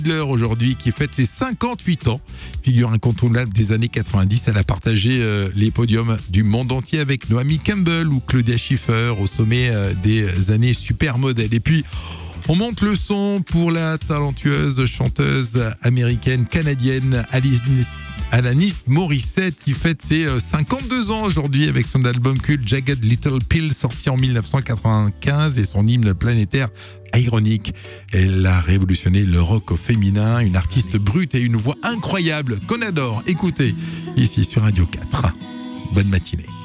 Fiedler aujourd'hui qui fête ses 58 ans. Figure incontournable des années 90, elle a partagé les podiums du monde entier avec Naomi Campbell ou Claudia Schiffer au sommet des années supermodèles. Et puis, on monte le son pour la talentueuse chanteuse américaine-canadienne Alanis Morissette qui fête ses 52 ans aujourd'hui avec son album culte Jagged Little Pill sorti en 1995 et son hymne planétaire Ironique. Elle a révolutionné le rock au féminin, une artiste brute et une voix incroyable qu'on adore. Écoutez ici sur Radio 4. Bonne matinée.